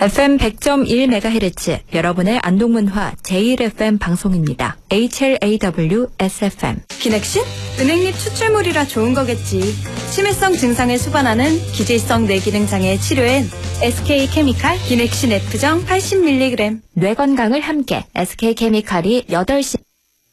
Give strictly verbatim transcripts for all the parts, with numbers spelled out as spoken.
에프엠 백 점 일 메가헤르츠 여러분의 안동문화 제일 에프엠 방송입니다. 에이치엘에이더블유 에스에프엠. 기넥신? 은행잎 추출물이라 좋은 거겠지. 치매성 증상을 수반하는 기질성 뇌기능장애 치료엔 에스케이케미칼 기넥신 F정 팔십 밀리그램. 뇌 건강을 함께 에스케이케미칼이 여덟 시.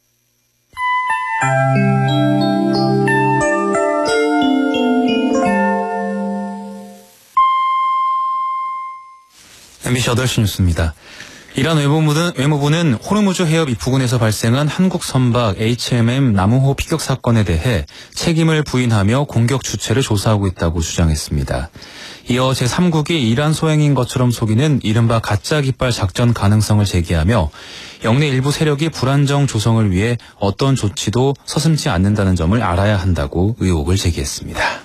엠비씨 여덟 시 뉴스입니다. 이란 외무부는, 외무부는 호르무즈 해협 부근에서 발생한 한국 선박 에이치엠엠 남우호 피격 사건에 대해 책임을 부인하며 공격 주체를 조사하고 있다고 주장했습니다. 이어 제삼국이 이란 소행인 것처럼 속이는 이른바 가짜 깃발 작전 가능성을 제기하며 영내 일부 세력이 불안정 조성을 위해 어떤 조치도 서슴지 않는다는 점을 알아야 한다고 의혹을 제기했습니다.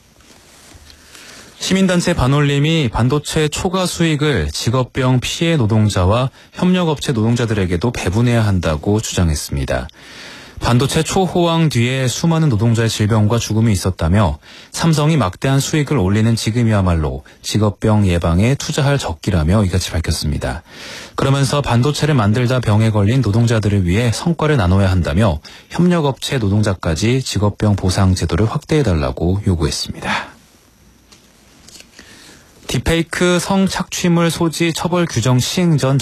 시민단체 반올림이 반도체 초과 수익을 직업병 피해 노동자와 협력업체 노동자들에게도 배분해야 한다고 주장했습니다. 반도체 초호황 뒤에 수많은 노동자의 질병과 죽음이 있었다며 삼성이 막대한 수익을 올리는 지금이야말로 직업병 예방에 투자할 적기라며 이같이 밝혔습니다. 그러면서 반도체를 만들다 병에 걸린 노동자들을 위해 성과를 나눠야 한다며 협력업체 노동자까지 직업병 보상 제도를 확대해달라고 요구했습니다. 딥페이크 성착취물 소지 처벌 규정 시행 전